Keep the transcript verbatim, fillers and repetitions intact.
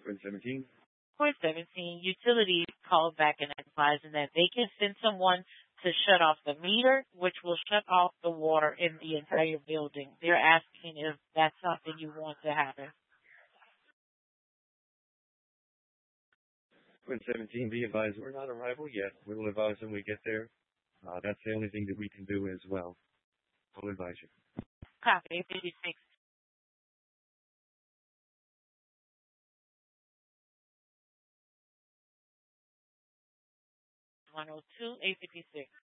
Twin seventeen. Port seventeen, utilities called back and advising that they can send someone to shut off the meter, which will shut off the water in the entire building. They're asking if that's something you want to happen. Twin seventeen, be advised, we're not arrival yet. We will advise when we get there. Uh, that's the only thing that we can do as well. We'll advise you. Copy, eight fifty-six. one oh two, eight fifty-six.